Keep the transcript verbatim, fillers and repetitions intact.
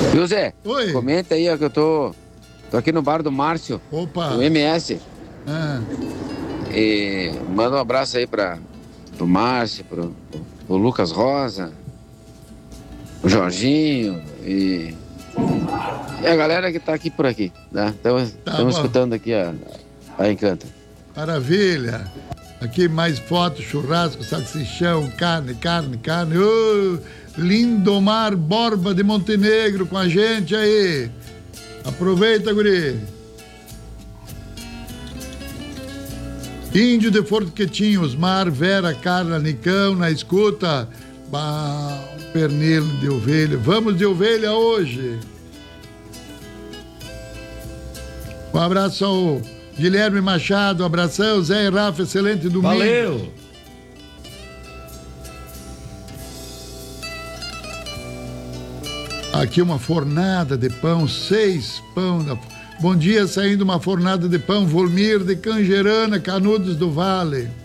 Viu, Zé? Oi. Comenta aí, ó, que eu tô, tô aqui no bar do Márcio, Opa. do M S. Ah. E manda um abraço aí pra, pro Márcio, pro, pro Lucas Rosa, o Jorginho e, e a galera que tá aqui por aqui, né? Estamos Tá escutando aqui a, a Encanta. Maravilha. Aqui mais fotos, churrasco, salsichão, carne, carne, carne. Ô, Lindomar Borba de Montenegro com a gente aí. Aproveita, guri. Índio de Porto Quietinho, Osmar, Vera, Carla, Nicão, na escuta. Bah, um pernil de ovelha. Vamos de ovelha hoje. Um abraço ao Guilherme Machado, abração. Zé e Rafa, excelente domingo. Valeu. Aqui uma fornada de pão, seis pão. Da... Bom dia, saindo uma fornada de pão, Volmir de Cangerana, Canudos do Vale.